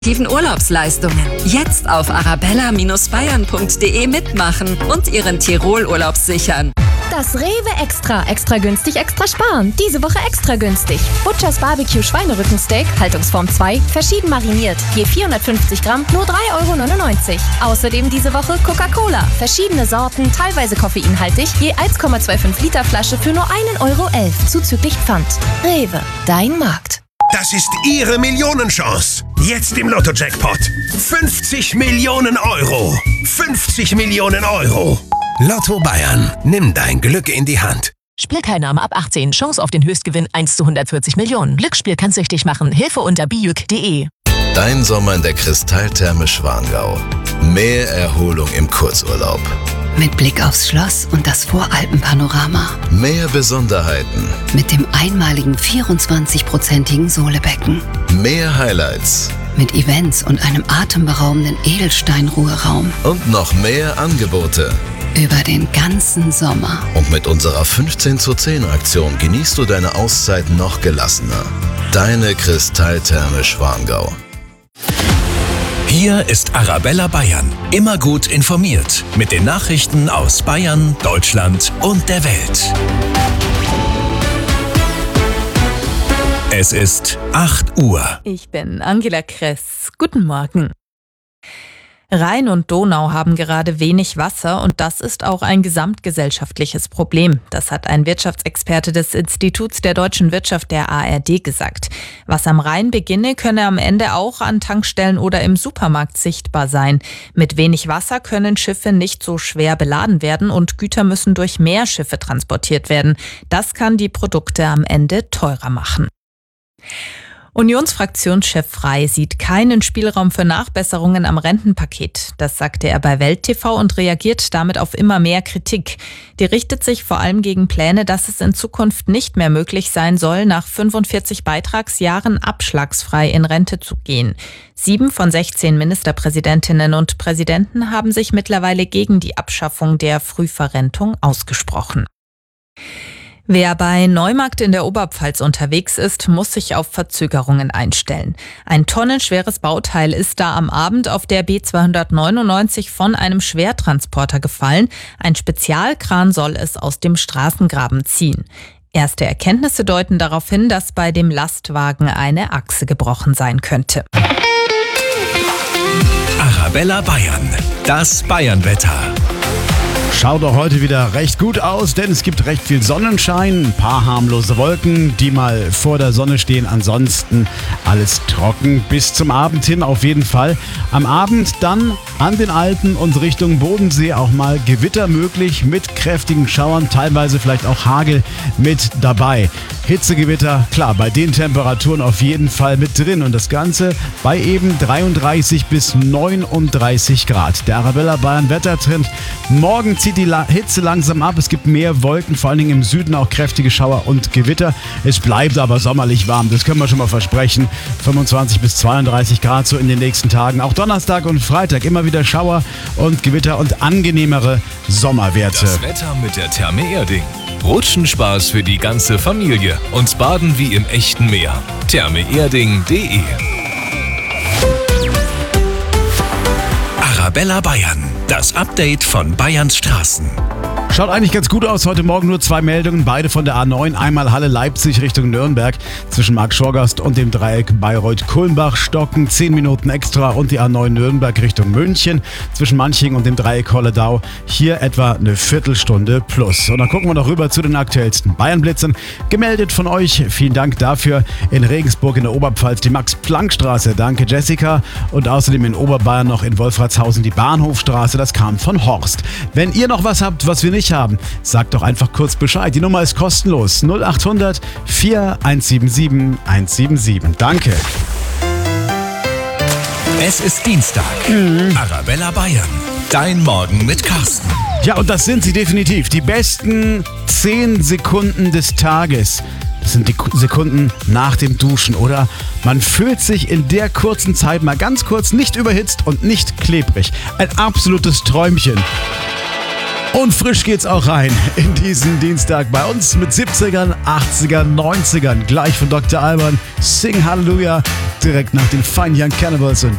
Urlaubsleistungen. Jetzt auf arabella-bayern.de mitmachen und Ihren Tirol-Urlaub sichern. Das Rewe extra günstig, extra sparen. Diese Woche extra günstig. Butchers Barbecue Schweinerückensteak, Haltungsform 2, verschieden mariniert. Je 450 Gramm, nur 3,99 €. Außerdem diese Woche Coca-Cola. Verschiedene Sorten, teilweise koffeinhaltig, je 1,25 Liter Flasche für nur 1,11 € zuzüglich Pfand. Rewe, dein Markt. Das ist Ihre Millionenchance. Jetzt im Lotto-Jackpot. 50 Millionen Euro. 50 Millionen Euro. Lotto Bayern. Nimm dein Glück in die Hand. Spielteilnahme ab 18. Chance auf den Höchstgewinn 1 zu 140 Millionen. Glücksspiel kann süchtig machen. Hilfe unter bijuk.de. Dein Sommer in der Kristalltherme Schwangau. Mehr Erholung im Kurzurlaub. Mit Blick aufs Schloss und das Voralpenpanorama. Mehr Besonderheiten. Mit dem einmaligen 24-prozentigen Solebecken. Mehr Highlights. Mit Events und einem atemberaubenden Edelstein-Ruheraum. Und noch mehr Angebote. Über den ganzen Sommer. Und mit unserer 15:10 Aktion genießt du deine Auszeit noch gelassener. Deine Kristalltherme Schwangau. Hier ist Arabella Bayern. Immer gut informiert. Mit den Nachrichten aus Bayern, Deutschland und der Welt. Es ist 8 Uhr. Ich bin Angela Kress. Guten Morgen. Rhein und Donau haben gerade wenig Wasser und das ist auch ein gesamtgesellschaftliches Problem. Das hat ein Wirtschaftsexperte des Instituts der deutschen Wirtschaft der ARD gesagt. Was am Rhein beginne, könne am Ende auch an Tankstellen oder im Supermarkt sichtbar sein. Mit wenig Wasser können Schiffe nicht so schwer beladen werden und Güter müssen durch mehr Schiffe transportiert werden. Das kann die Produkte am Ende teurer machen. Unionsfraktionschef Frey sieht keinen Spielraum für Nachbesserungen am Rentenpaket. Das sagte er bei Welt TV und reagiert damit auf immer mehr Kritik. Die richtet sich vor allem gegen Pläne, dass es in Zukunft nicht mehr möglich sein soll, nach 45 Beitragsjahren abschlagsfrei in Rente zu gehen. 7 von 16 Ministerpräsidentinnen und Präsidenten haben sich mittlerweile gegen die Abschaffung der Frühverrentung ausgesprochen. Wer bei Neumarkt in der Oberpfalz unterwegs ist, muss sich auf Verzögerungen einstellen. Ein tonnenschweres Bauteil ist da am Abend auf der B299 von einem Schwertransporter gefallen. Ein Spezialkran soll es aus dem Straßengraben ziehen. Erste Erkenntnisse deuten darauf hin, dass bei dem Lastwagen eine Achse gebrochen sein könnte. Arabella Bayern. Das Bayernwetter. Schaut doch heute wieder recht gut aus, denn es gibt recht viel Sonnenschein, ein paar harmlose Wolken, die mal vor der Sonne stehen. Ansonsten alles trocken bis zum Abend hin auf jeden Fall. Am Abend dann an den Alpen und Richtung Bodensee auch mal Gewitter möglich mit kräftigen Schauern, teilweise vielleicht auch Hagel mit dabei. Hitzegewitter, klar, bei den Temperaturen auf jeden Fall mit drin und das Ganze bei eben 33 bis 39 Grad. Der Arabella Bayern Wettertrend. Morgen zieht die Hitze langsam ab. Es gibt mehr Wolken, vor allen Dingen im Süden auch kräftige Schauer und Gewitter. Es bleibt aber sommerlich warm, das können wir schon mal versprechen. 25 bis 32 Grad so in den nächsten Tagen. Auch Donnerstag und Freitag immer wieder Schauer und Gewitter und angenehmere Sommerwerte. Das Wetter mit der Therme Erding. Rutschenspaß für die ganze Familie und Baden wie im echten Meer. thermeerding.de. Arabella Bayern. Das Update von Bayerns Straßen. Schaut eigentlich ganz gut aus. Heute Morgen nur 2 Meldungen, beide von der A9. Einmal Halle-Leipzig Richtung Nürnberg zwischen Markt-Schorgast und dem Dreieck Bayreuth-Kulmbach. Stocken 10 Minuten extra und die A9 Nürnberg Richtung München zwischen Manching und dem Dreieck Holledau. Hier etwa eine Viertelstunde plus. Und dann gucken wir noch rüber zu den aktuellsten Bayernblitzen. Gemeldet von euch. Vielen Dank dafür. In Regensburg in der Oberpfalz die Max-Planck-Straße. Danke Jessica. Und außerdem in Oberbayern noch in Wolfratshausen die Bahnhofstraße. Das kam von Horst. Wenn ihr noch was habt, was wir nicht haben, sagt doch einfach kurz Bescheid. Die Nummer ist kostenlos. 0800 4177 177. Danke. Es ist Dienstag. Arabella Bayern. Dein Morgen mit Carsten. Ja, und das sind sie definitiv. Die besten 10 Sekunden des Tages. Das sind die Sekunden nach dem Duschen, oder? Man fühlt sich in der kurzen Zeit mal ganz kurz nicht überhitzt und nicht klebrig. Ein absolutes Träumchen. Und frisch geht's auch rein in diesen Dienstag bei uns mit 70ern, 80ern, 90ern. Gleich von Dr. Alban, Sing Hallelujah, direkt nach den Fine Young Cannibals und